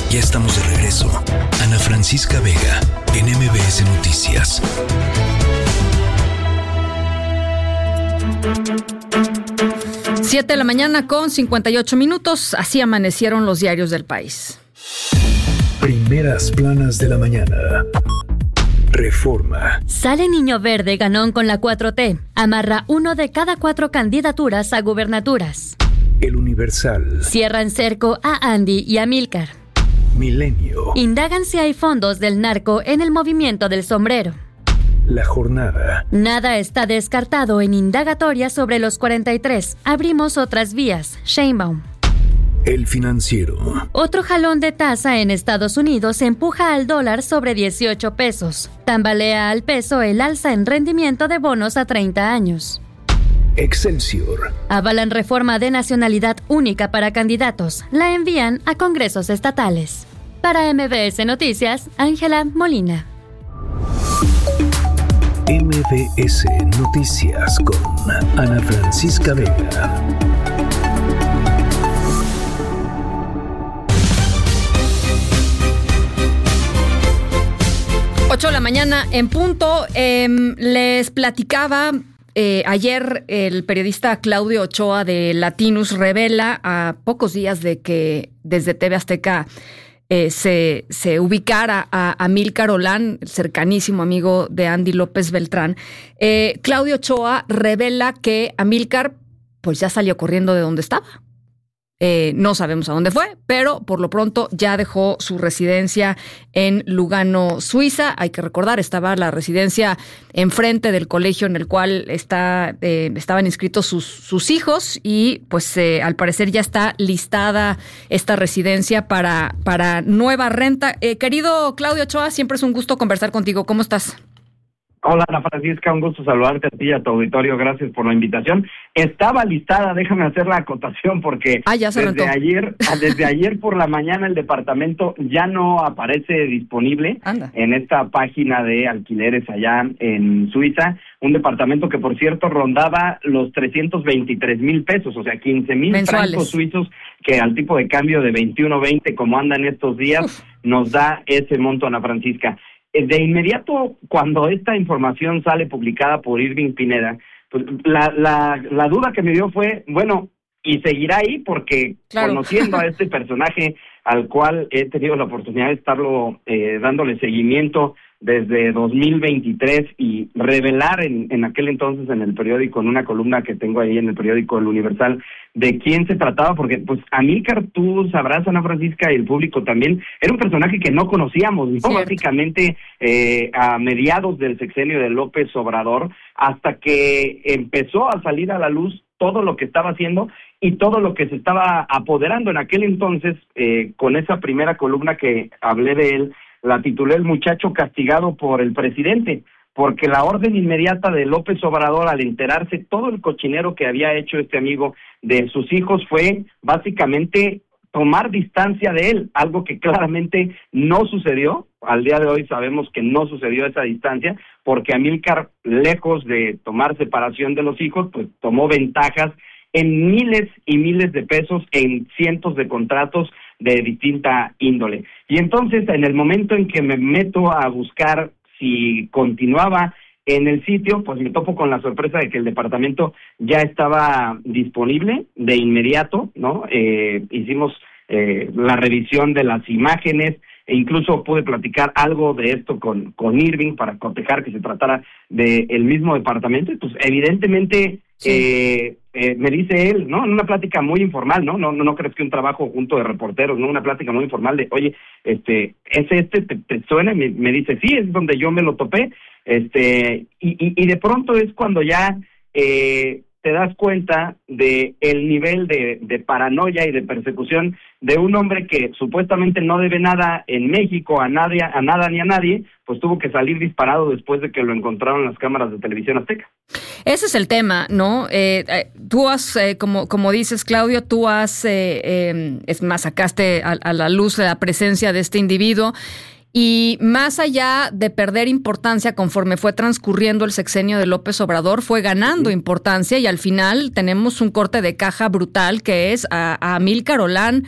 Ya estamos de regreso. Ana Francisca Vega, en MBS Noticias. Siete de la mañana con 58 minutos. Así amanecieron los diarios del país. Primeras planas de la mañana. Reforma. Sale Niño Verde ganón con la 4T. Amarra 1 de cada 4 candidaturas a gubernaturas. El Universal. Cierran cerco a Andy y a Amílcar. Milenio. Indagan si hay fondos del narco en el movimiento del sombrero. La Jornada. Nada está descartado en indagatoria sobre los 43. Abrimos otras vías. Sheinbaum. El Financiero. Otro jalón de tasa en Estados Unidos empuja al dólar sobre 18 pesos. Tambalea al peso el alza en rendimiento de bonos a 30 años. Excelsior. Avalan reforma de nacionalidad única para candidatos. La envían a congresos estatales. Para MBS Noticias, Ángela Molina. MBS Noticias con Ana Francisca Vega. Ocho de la mañana en punto. Les platicaba ayer el periodista Claudio Ochoa de Latinus revela a pocos días de que desde TV Azteca se ubicara a Amílcar Olán, cercanísimo amigo de Andy López Beltrán. Claudio Ochoa revela que Amílcar pues ya salió corriendo de donde estaba. No sabemos a dónde fue, pero por lo pronto ya dejó su residencia en Lugano, Suiza. Hay que recordar, estaba la residencia enfrente del colegio en el cual estaban inscritos sus hijos y pues al parecer ya está listada esta residencia para nueva renta. Querido Claudio Ochoa, siempre es un gusto conversar contigo. ¿Cómo estás? Hola, Ana Francisca, un gusto saludarte a ti y a tu auditorio. Gracias por la invitación. Estaba listada, déjame hacer la acotación porque desde ayer por la mañana el departamento ya no aparece disponible. Anda. En esta página de alquileres allá en Suiza. Un departamento que, por cierto, rondaba los 323,000 pesos, o sea, 15,000 francos suizos, que al tipo de cambio de 21.20 como andan estos días, nos da ese monto, Ana Francisca. De inmediato, cuando esta información sale publicada por Irving Pineda, pues la duda que me dio fue, bueno, ¿y seguirá ahí? Porque claro, conociendo a este personaje al cual he tenido la oportunidad de estarlo dándole seguimiento desde 2023 y revelar en aquel entonces en el periódico, en una columna que tengo ahí en el periódico El Universal, de quién se trataba, porque pues Amílcar, tú sabrás, Ana Francisca, y el público también, era un personaje que no conocíamos, ¿no? Básicamente a mediados del sexenio de López Obrador, hasta que empezó a salir a la luz todo lo que estaba haciendo y todo lo que se estaba apoderando en aquel entonces, con esa primera columna que hablé de él, la titulé El muchacho castigado por el presidente, porque la orden inmediata de López Obrador al enterarse todo el cochinero que había hecho este amigo de sus hijos fue básicamente tomar distancia de él, algo que claramente no sucedió. Al día de hoy sabemos que no sucedió esa distancia, porque Amílcar, lejos de tomar separación de los hijos, pues tomó ventajas en miles y miles de pesos en cientos de contratos de distinta índole. Y entonces, en el momento en que me meto a buscar si continuaba en el sitio, pues me topo con la sorpresa de que el departamento ya estaba disponible de inmediato, ¿no? Hicimos la revisión de las imágenes, e incluso pude platicar algo de esto con Irving para cotejar que se tratara del mismo departamento, y pues evidentemente me dice él, ¿no? En una plática muy informal, no crees que un trabajo junto de reporteros, ¿no? Una plática muy informal de, oye, ¿te suena? Me dice, sí, es donde yo me lo topé, y de pronto es cuando ya te das cuenta de el nivel de paranoia y de persecución de un hombre que supuestamente no debe nada en México a nada ni a nadie, pues tuvo que salir disparado después de que lo encontraron en las cámaras de Televisión Azteca. Ese es el tema, ¿no? Tú has, como dices, Claudio, tú has, es más, sacaste a la luz la presencia de este individuo. Y más allá de perder importancia conforme fue transcurriendo el sexenio de López Obrador, fue ganando importancia y al final tenemos un corte de caja brutal que es a Amílcar Olán